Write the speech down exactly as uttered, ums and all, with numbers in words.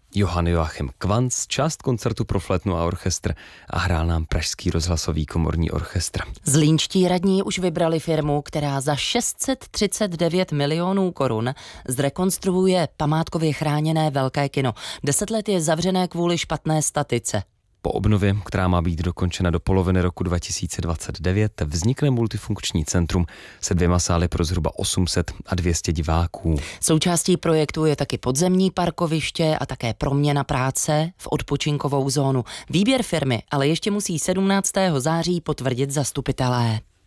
Johann Joachim Quanz, část koncertu pro flétnu a orchestr a hrál nám Pražský rozhlasový komorní orchestr. Zlínští radní už vybrali firmu, která za šest set třicet devět milionů korun zrekonstruuje památkově chráněné Velké kino. Deset let je zavřené kvůli špatné statice. Po obnově, která má být dokončena do poloviny roku dva tisíce dvacet devět, vznikne multifunkční centrum se dvěma sály pro zhruba osm set a dvě stě diváků. Součástí projektu je taky podzemní parkoviště a také proměna práce v odpočinkovou zónu. Výběr firmy ale ještě musí sedmnáctého září potvrdit zastupitelé.